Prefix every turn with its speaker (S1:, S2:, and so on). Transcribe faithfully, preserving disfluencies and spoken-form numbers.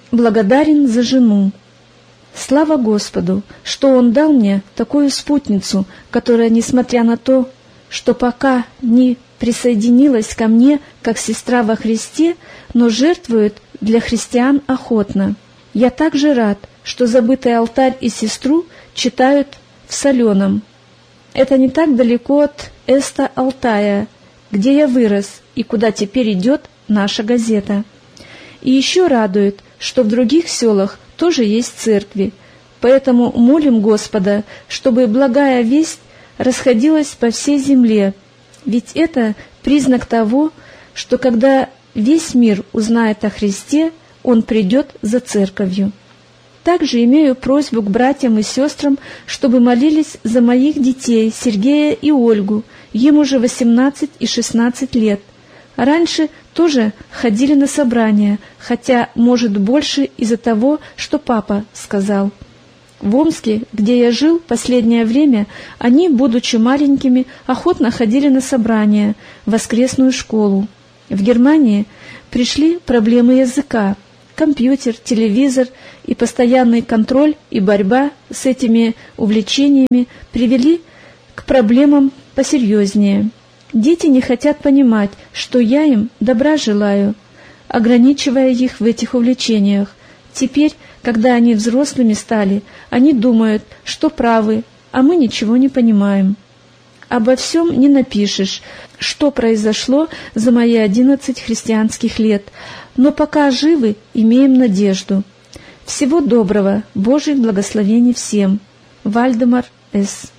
S1: благодарен за жену. Слава Господу, что Он дал мне такую спутницу, которая, несмотря на то, что пока не присоединилась ко мне как сестра во Христе, но жертвует для христиан охотно. Я также рад, что забытый алтарь и сестру читают в Соленом. Это не так далеко от Эста-Алтая, где я вырос и куда теперь идет наша газета. И еще радует, что в других селах тоже есть церкви, поэтому молим Господа, чтобы благая весть расходилась по всей земле, ведь это признак того, что когда весь мир узнает о Христе, Он придет за церковью. Также имею просьбу к братьям и сестрам, чтобы молились за моих детей Сергея и Ольгу, им уже восемнадцать и шестнадцать лет. Раньше тоже ходили на собрания, хотя, может, больше из-за того, что папа сказал. В Омске, где я жил последнее время, они, будучи маленькими, охотно ходили на собрания, в воскресную школу. В Германии пришли проблемы языка. Компьютер, телевизор и постоянный контроль и борьба с этими увлечениями привели к проблемам посерьезнее. Дети не хотят понимать, что я им добра желаю, ограничивая их в этих увлечениях. Теперь, когда они взрослыми стали, они думают, что правы, а мы ничего не понимаем. Обо всем не напишешь, что произошло за мои одиннадцать христианских лет, но пока живы, имеем надежду. Всего доброго, Божьих благословений всем. Вальдемар С.